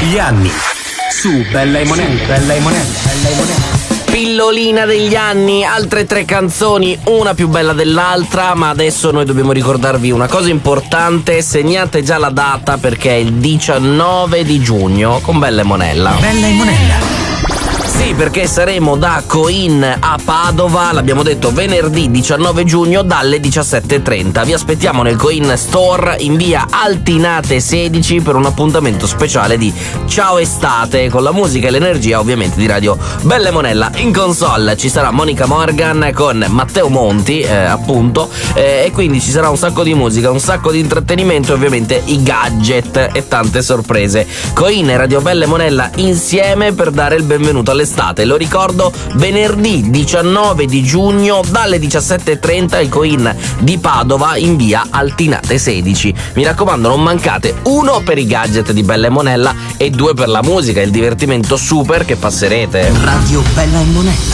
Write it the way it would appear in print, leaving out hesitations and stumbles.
Gli anni su Bella e Monella. Bella e Monella. Bella e Monella. Pillolina degli anni, altre 3 canzoni, una più bella dell'altra, ma adesso noi dobbiamo ricordarvi una cosa importante, segnate già la data perché è il 19 di giugno con Bella e Monella. Bella e Monella. Sì, perché saremo da Coin a Padova, l'abbiamo detto venerdì 19 giugno dalle 17:30. Vi aspettiamo nel Coin Store in via Altinate 16 per un appuntamento speciale di Ciao Estate con la musica e l'energia ovviamente di Radio Bella e Monella. In console ci sarà Monica Morgan con Matteo Monti, appunto, e quindi ci sarà un sacco di musica, un sacco di intrattenimento e ovviamente i gadget e tante sorprese. Coin e Radio Bella e Monella insieme per dare il benvenuto all'estate. Lo ricordo, venerdì 19 di giugno dalle 17:30 il Coin di Padova in via Altinate 16. Mi raccomando, non mancate, 1 per i gadget di Bella e Monella e 2 per la musica e il divertimento super che passerete. Radio Bella e Monella.